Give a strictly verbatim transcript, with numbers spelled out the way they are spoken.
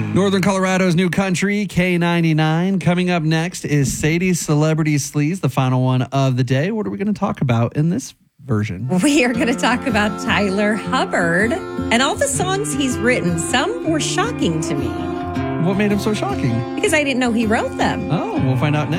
Northern Colorado's new country, K ninety-nine. Coming up next is Sadie's Celebrity Sleaze, the final one of the day. What are we going to talk about in this version? We are going to talk about Tyler Hubbard and all the songs he's written. Some were shocking to me. What made him so shocking? Because I didn't know he wrote them. Oh, we'll find out next.